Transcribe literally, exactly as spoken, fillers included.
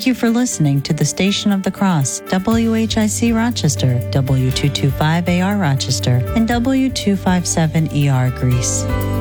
Thank you for listening to the Station of the Cross, W H I C Rochester, W two twenty-five A R Rochester, and W two fifty-seven E R Greece.